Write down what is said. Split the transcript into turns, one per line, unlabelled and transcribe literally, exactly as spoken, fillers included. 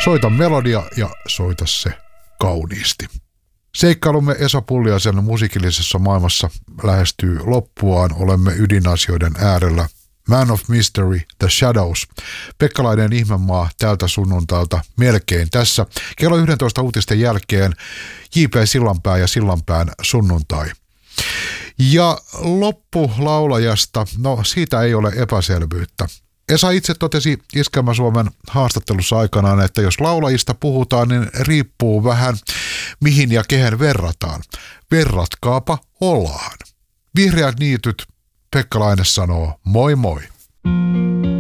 Soita melodia ja soita se kauniisti. Seikkailumme Esa Pulliaisen musiikillisessa maailmassa lähestyy loppuaan. Olemme ydinasioiden äärellä. Man of Mystery, The Shadows. Pekkalainen ihmemaa tältä sunnuntailta melkein tässä. Kello yksitoista uutisten jälkeen J P Sillanpää ja Sillanpään sunnuntai. Ja loppulaulajasta, no siitä ei ole epäselvyyttä. Esa itse totesi Iskelmä Suomen haastattelussa aikanaan, että jos laulajista puhutaan, niin riippuu vähän mihin ja kehen verrataan. Verratkaapa Olaan. Vihreät niityt, Pekka Laine sanoo moi moi.